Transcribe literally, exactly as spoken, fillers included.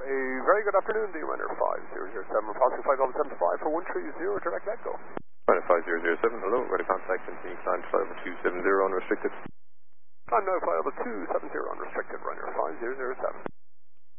a very good afternoon, the runner five zero zero seven, approximately five Delta seven five for one three zero, direct echo. Runner five zero zero seven, hello, ready contact, continue climb to flight over two seven zero, unrestricted. Climb now, flight over two seven zero, unrestricted, runner five zero zero seven.